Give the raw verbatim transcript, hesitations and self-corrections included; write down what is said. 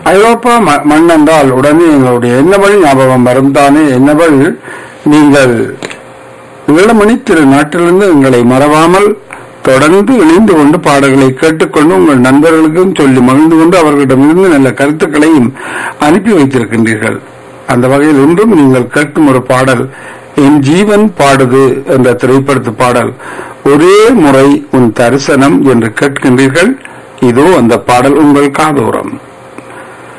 ஐரோப்பா ம- மண் என்றால் உடனே எங்களுடைய என்னவள் ஞாபகம் வரும் தானே. என்னவள் நீங்கள் ஈழமணி திரு நாட்டிலிருந்து எங்களை மறவாமல் தொடர்ந்து இணைந்து கொண்டு பாடல்களை கேட்டுக்கொண்டு உங்கள் நண்பர்களுக்கும் சொல்லி மகிழ்ந்து கொண்டு அவர்களிடமிருந்து நல்ல கருத்துக்களையும் அனுப்பி வைத்திருக்கின்றீர்கள். அந்த வகையில் இன்றும் நீங்கள் கேட்கும் ஒரு பாடல் என் ஜீவன் பாடுது என்ற திரைப்படத்து பாடல். ஒரே முறை உன் தரிசனம் என்று கேட்கின்றீர்கள். இதோ அந்த பாடல் உங்கள் காதோரம்.